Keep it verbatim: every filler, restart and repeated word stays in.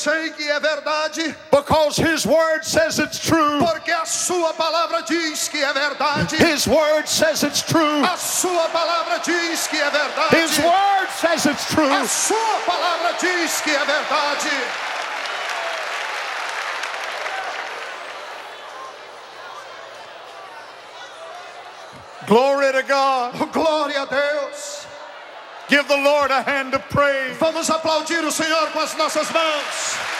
sei que é verdade. Because His Word says it's true. Porque a sua palavra diz que é verdade. His Word says it's true. A sua palavra diz que é verdade. His Word says it's true. A sua palavra diz que é verdade. Glory to God. Oh, glória a Deus. Give the Lord a hand of praise. Vamos aplaudir o Senhor com as nossas mãos.